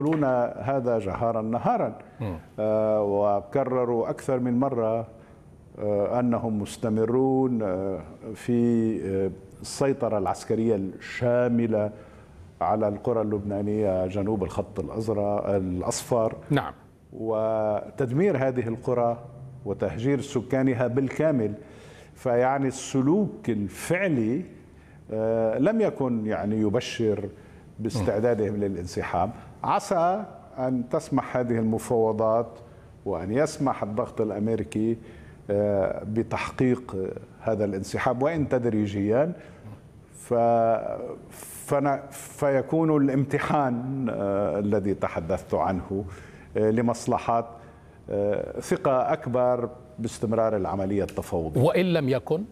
يقولون هذا جهارا نهارا. وكرروا أكثر من مرة أنهم مستمرون في السيطرة العسكرية الشاملة على القرى اللبنانية جنوب الخط الأصفر. نعم. وتدمير هذه القرى وتهجير سكانها بالكامل. فيعني السلوك الفعلي لم يكن يبشر باستعدادهم للانسحاب. عسى أن تسمح هذه المفاوضات وأن يسمح الضغط الأمريكي بتحقيق هذا الانسحاب وإن تدريجيا، فيكون الامتحان الذي تحدثت عنه لمصلحة ثقة أكبر باستمرار العملية التفاوضية. وإن لم يكن؟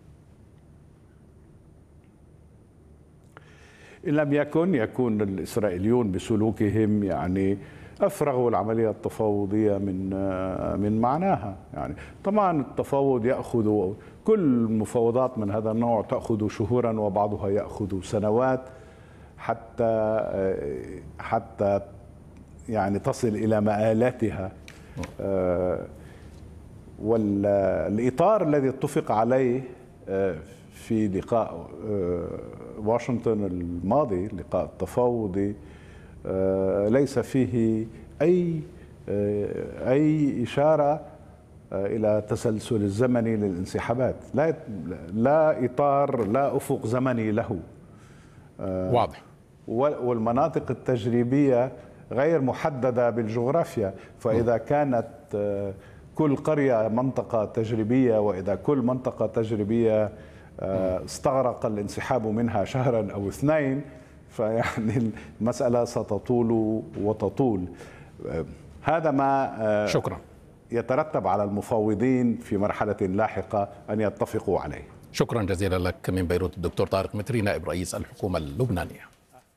إن لم يكون الإسرائيليون بسلوكهم أفرغوا العملية التفاوضية من معناها. طبعا التفاوض يأخذ، كل المفاوضات من هذا النوع تأخذ شهورا وبعضها يأخذ سنوات حتى تصل إلى مآلاتها. والإطار الذي اتفق عليه في لقاء واشنطن الماضي، اللقاء التفاوضي، ليس فيه أي إشارة إلى تسلسل الزمني للانسحابات. لا إطار، لا أفق زمني له واضح. والمناطق التجريبية غير محددة بالجغرافيا. فإذا كانت كل قرية منطقة تجريبية، وإذا كل منطقة تجريبية استغرق الانسحاب منها شهرا أو 2، المسألة ستطول وتطول. هذا ما شكرا يترتب على المفاوضين في مرحلة لاحقة أن يتفقوا عليه. شكرا جزيلا لك من بيروت الدكتور طارق متري، نائب رئيس الحكومة اللبنانية.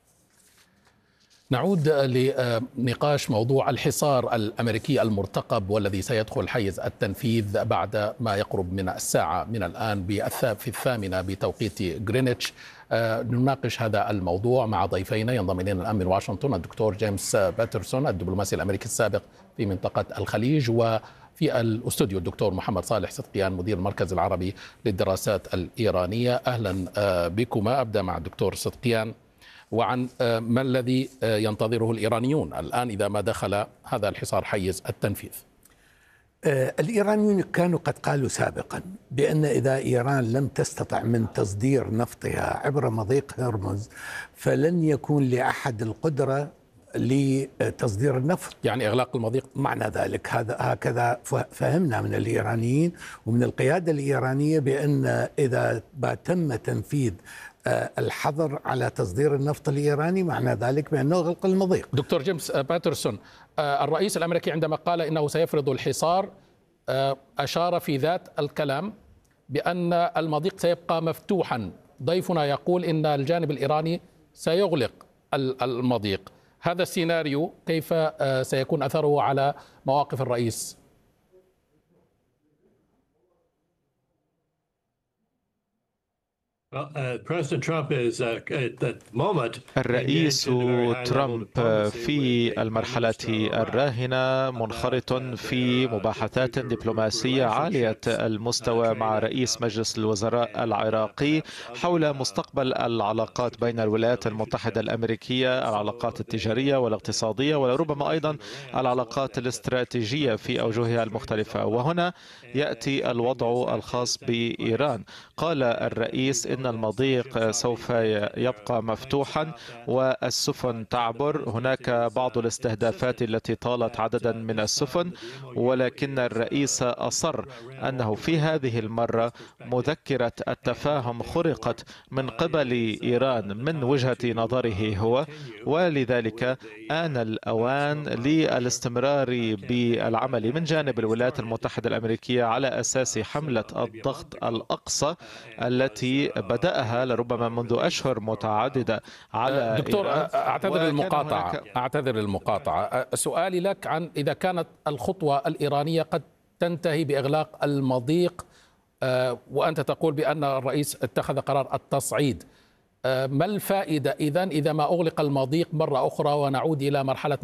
نعود لنقاش موضوع الحصار الأمريكي المرتقب والذي سيدخل حيز التنفيذ بعد ما يقرب من الساعة من الآن في 8 بتوقيت غرينتش. نناقش هذا الموضوع مع ضيفين ينضم إلينا الآن من واشنطن، الدكتور جيمس باترسون الدبلوماسي الأمريكي السابق في منطقة الخليج، وفي الاستوديو الدكتور محمد صالح صدقيان مدير المركز العربي للدراسات الإيرانية. أهلا بكما. أبدأ مع الدكتور صدقيان وعن ما الذي ينتظره الإيرانيون الآن إذا ما دخل هذا الحصار حيز التنفيذ. الإيرانيون كانوا قد قالوا سابقا بأن إذا إيران لم تستطع من تصدير نفطها عبر مضيق هرمز فلن يكون لأحد القدرة لتصدير النفط، إغلاق المضيق. معنى ذلك هكذا فهمنا من الإيرانيين ومن القيادة الإيرانية بأن إذا تم تنفيذ الحظر على تصدير النفط الإيراني معنى ذلك بأنه غلق المضيق. دكتور جيمس باترسون، الرئيس الأمريكي عندما قال إنه سيفرض الحصار أشار في ذات الكلام بأن المضيق سيبقى مفتوحا. ضيفنا يقول إن الجانب الإيراني سيغلق المضيق. هذا السيناريو كيف سيكون أثره على مواقف الرئيس؟ الرئيس ترامب في المرحلة الراهنة منخرط في مباحثات دبلوماسية عالية المستوى مع رئيس مجلس الوزراء العراقي حول مستقبل العلاقات بين الولايات المتحدة الأمريكية، العلاقات التجارية والاقتصادية ولربما أيضا العلاقات الاستراتيجية في أوجهها المختلفة. وهنا يأتي الوضع الخاص بإيران. قال الرئيس إن المضيق سوف يبقى مفتوحا والسفن تعبر. هناك بعض الاستهدافات التي طالت عددا من السفن، ولكن الرئيس أصر أنه في هذه المرة مذكرة التفاهم خرقت من قبل إيران من وجهة نظره هو، ولذلك آن الأوان للاستمرار بالعمل من جانب الولايات المتحدة الأمريكية على أساس حملة الضغط الأقصى التي بدأها لربما منذ أشهر متعددة على دكتور أعتذر المقاطعة. سؤالي لك عن إذا كانت الخطوة الإيرانية قد تنتهي بإغلاق المضيق، وأنت تقول بأن الرئيس اتخذ قرار التصعيد، ما الفائدة إذا ما أغلق المضيق مرة أخرى ونعود إلى مرحلة